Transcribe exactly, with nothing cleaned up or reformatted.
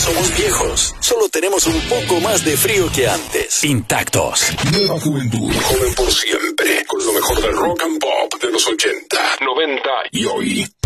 somos viejos, solo tenemos un poco más de frío que antes. Intactos. Nueva juventud, joven por siempre, con lo mejor del rock and pop de los ochenta, noventa y hoy.